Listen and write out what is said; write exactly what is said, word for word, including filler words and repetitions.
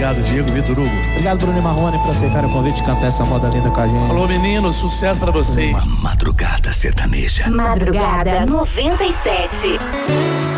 Obrigado, Diego, Vitor Hugo. Obrigado, Bruno e Marrone, por aceitar o convite de cantar essa moda linda com a gente. Alô, meninos, sucesso pra vocês. Uma madrugada sertaneja. Madrugada noventa e sete.